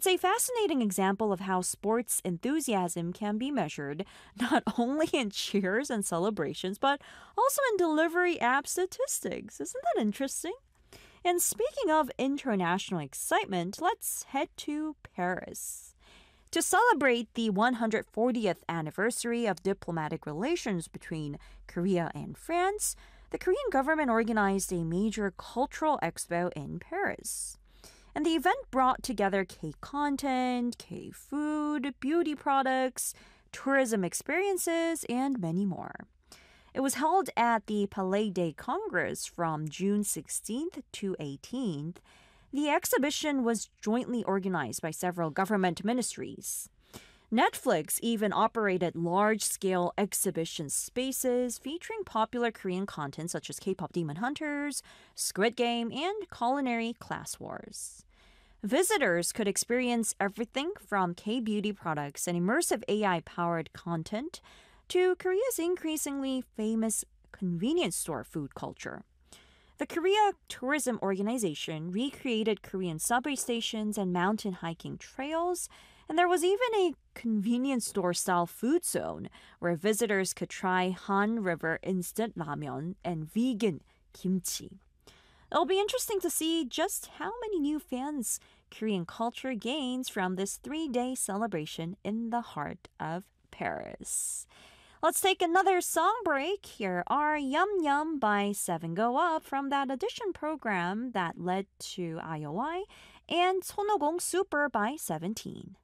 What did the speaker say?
It's a fascinating example of how sports enthusiasm can be measured not only in cheers and celebrations, but also in delivery app statistics. Isn't that interesting? And speaking of international excitement, let's head to Paris. To celebrate the 140th anniversary of diplomatic relations between Korea and France, the Korean government organized a major cultural expo in Paris. And the event brought together K-content, K-food, beauty products, tourism experiences, and many more. It was held at the Palais des Congrès from June 16th to 18th. The exhibition was jointly organized by several government ministries. Netflix even operated large-scale exhibition spaces featuring popular Korean content such as K-pop Demon Hunters, Squid Game, and culinary class wars. Visitors could experience everything from K-beauty products and immersive AI-powered content to Korea's increasingly famous convenience store food culture. The Korea Tourism Organization recreated Korean subway stations and mountain hiking trails, and there was even a convenience store-style food zone where visitors could try Han River instant ramen and vegan kimchi. It'll be interesting to see just how many new fans Korean culture gains from this 3-day celebration in the heart of Paris. Let's take another song break. Here are Yum Yum by 7 Go Up from that audition program that led to IOI and 손오공 Super by 17.